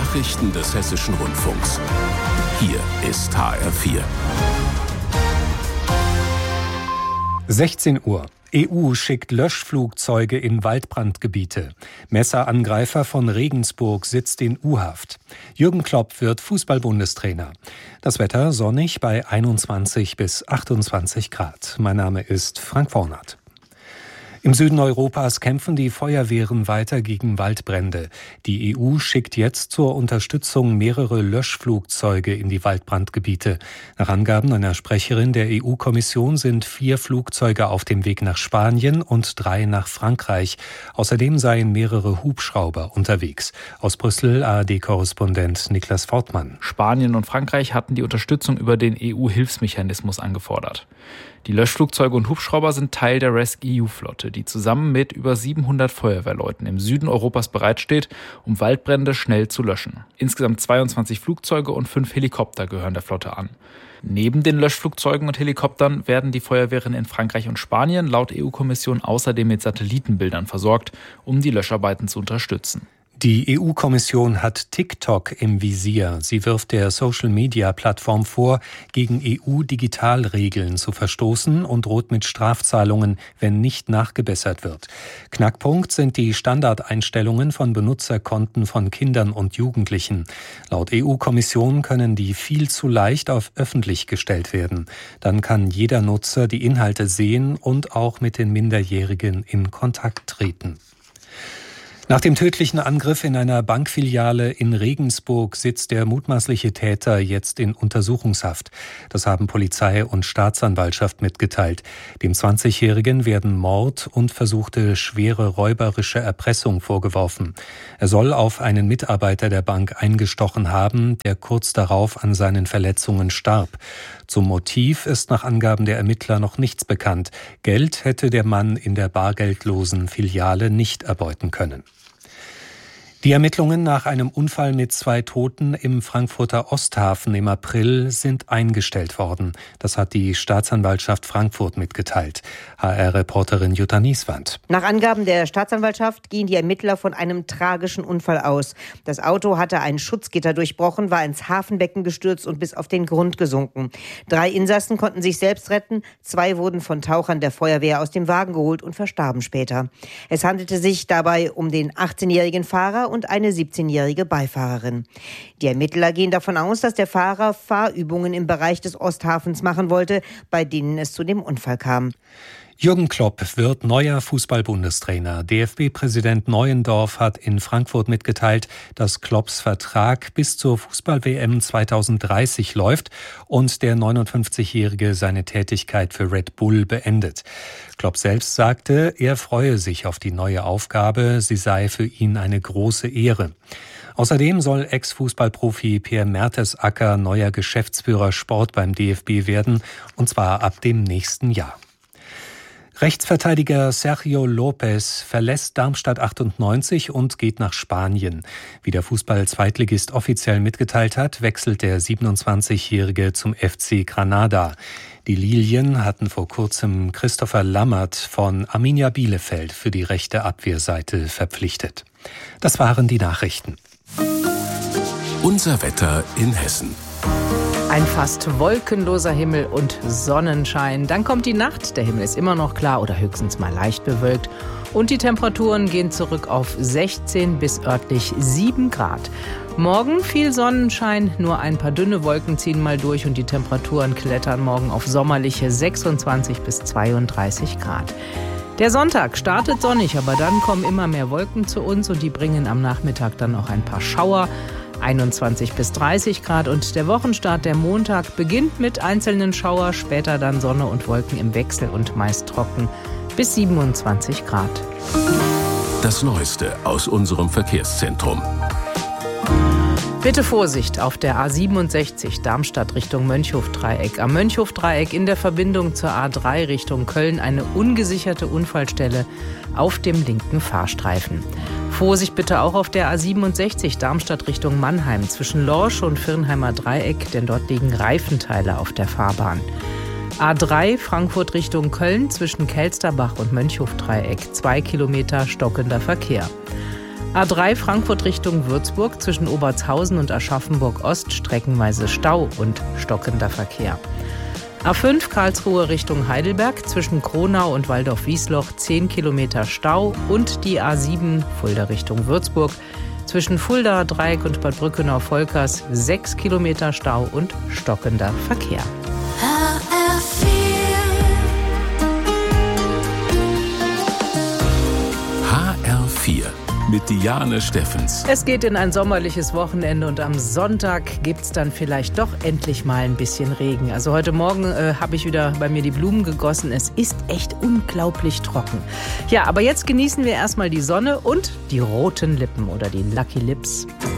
Nachrichten des Hessischen Rundfunks. Hier ist HR4. 16 Uhr. EU schickt Löschflugzeuge in Waldbrandgebiete. Messerangreifer von Regensburg sitzt in U-Haft. Jürgen Klopp wird Fußball-Bundestrainer. Das Wetter sonnig bei 21 bis 28 Grad. Mein Name ist Frank Vornert. Im Süden Europas kämpfen die Feuerwehren weiter gegen Waldbrände. Die EU schickt jetzt zur Unterstützung mehrere Löschflugzeuge in die Waldbrandgebiete. Nach Angaben einer Sprecherin der EU-Kommission sind 4 Flugzeuge auf dem Weg nach Spanien und 3 nach Frankreich. Außerdem seien mehrere Hubschrauber unterwegs. Aus Brüssel ARD-Korrespondent Niklas Fortmann. Spanien und Frankreich hatten die Unterstützung über den EU-Hilfsmechanismus angefordert. Die Löschflugzeuge und Hubschrauber sind Teil der RescEU-Flotte, die zusammen mit über 700 Feuerwehrleuten im Süden Europas bereitsteht, um Waldbrände schnell zu löschen. Insgesamt 22 Flugzeuge und 5 Helikopter gehören der Flotte an. Neben den Löschflugzeugen und Helikoptern werden die Feuerwehren in Frankreich und Spanien laut EU-Kommission außerdem mit Satellitenbildern versorgt, um die Löscharbeiten zu unterstützen. Die EU-Kommission hat TikTok im Visier. Sie wirft der Social-Media-Plattform vor, gegen EU-Digitalregeln zu verstoßen und droht mit Strafzahlungen, wenn nicht nachgebessert wird. Knackpunkt sind die Standardeinstellungen von Benutzerkonten von Kindern und Jugendlichen. Laut EU-Kommission können die viel zu leicht auf öffentlich gestellt werden. Dann kann jeder Nutzer die Inhalte sehen und auch mit den Minderjährigen in Kontakt treten. Nach dem tödlichen Angriff in einer Bankfiliale in Regensburg sitzt der mutmaßliche Täter jetzt in Untersuchungshaft. Das haben Polizei und Staatsanwaltschaft mitgeteilt. Dem 20-Jährigen werden Mord und versuchte schwere räuberische Erpressung vorgeworfen. Er soll auf einen Mitarbeiter der Bank eingestochen haben, der kurz darauf an seinen Verletzungen starb. Zum Motiv ist nach Angaben der Ermittler noch nichts bekannt. Geld hätte der Mann in der bargeldlosen Filiale nicht erbeuten können. Die Ermittlungen nach einem Unfall mit 2 Toten im Frankfurter Osthafen im April sind eingestellt worden. Das hat die Staatsanwaltschaft Frankfurt mitgeteilt. HR-Reporterin Jutta Nieswand. Nach Angaben der Staatsanwaltschaft gehen die Ermittler von einem tragischen Unfall aus. Das Auto hatte ein Schutzgitter durchbrochen, war ins Hafenbecken gestürzt und bis auf den Grund gesunken. 3 Insassen konnten sich selbst retten, 2 wurden von Tauchern der Feuerwehr aus dem Wagen geholt und verstarben später. Es handelte sich dabei um den 18-jährigen Fahrer und eine 17-jährige Beifahrerin. Die Ermittler gehen davon aus, dass der Fahrer Fahrübungen im Bereich des Osthafens machen wollte, bei denen es zu dem Unfall kam. Jürgen Klopp wird neuer Fußball-Bundestrainer. DFB-Präsident Neuendorf hat in Frankfurt mitgeteilt, dass Klopps Vertrag bis zur Fußball-WM 2030 läuft und der 59-Jährige seine Tätigkeit für Red Bull beendet. Klopp selbst sagte, er freue sich auf die neue Aufgabe, sie sei für ihn eine große Ehre. Außerdem soll Ex-Fußballprofi Pierre Mertesacker neuer Geschäftsführer Sport beim DFB werden, und zwar ab dem nächsten Jahr. Rechtsverteidiger Sergio Lopez verlässt Darmstadt 98 und geht nach Spanien. Wie der Fußball-Zweitligist offiziell mitgeteilt hat, wechselt der 27-Jährige zum FC Granada. Die Lilien hatten vor kurzem Christopher Lammert von Arminia Bielefeld für die rechte Abwehrseite verpflichtet. Das waren die Nachrichten. Unser Wetter in Hessen. Ein fast wolkenloser Himmel und Sonnenschein. Dann kommt die Nacht. Der Himmel ist immer noch klar oder höchstens mal leicht bewölkt. Und die Temperaturen gehen zurück auf 16 bis örtlich 7 Grad. Morgen viel Sonnenschein, nur ein paar dünne Wolken ziehen mal durch und die Temperaturen klettern morgen auf sommerliche 26 bis 32 Grad. Der Sonntag startet sonnig, aber dann kommen immer mehr Wolken zu uns und die bringen am Nachmittag dann auch ein paar Schauer. 21 bis 30 Grad und der Wochenstart, der Montag, beginnt mit einzelnen Schauer, später dann Sonne und Wolken im Wechsel und meist trocken bis 27 Grad. Das Neueste aus unserem Verkehrszentrum. Bitte Vorsicht auf der A67 Darmstadt Richtung Mönchhofdreieck. Am Mönchhofdreieck in der Verbindung zur A3 Richtung Köln eine ungesicherte Unfallstelle auf dem linken Fahrstreifen. Vorsicht bitte auch auf der A67 Darmstadt Richtung Mannheim zwischen Lorsch und Firnheimer Dreieck, denn dort liegen Reifenteile auf der Fahrbahn. A3 Frankfurt Richtung Köln zwischen Kelsterbach und Mönchhofdreieck, 2 Kilometer stockender Verkehr. A3 Frankfurt Richtung Würzburg zwischen Obertshausen und Aschaffenburg Ost streckenweise Stau und stockender Verkehr. A5 Karlsruhe Richtung Heidelberg zwischen Kronau und Waldorf-Wiesloch 10 Kilometer Stau und die A7 Fulda Richtung Würzburg zwischen Fuldaer Dreieck und Bad Brückenau-Volkers 6 Kilometer Stau und stockender Verkehr. HR4 mit Diane Steffens. Es geht in ein sommerliches Wochenende und am Sonntag gibt es dann vielleicht doch endlich mal ein bisschen Regen. Also heute Morgen habe ich wieder bei mir die Blumen gegossen. Es ist echt unglaublich trocken. Ja, aber jetzt genießen wir erstmal die Sonne und die roten Lippen oder die Lucky Lips.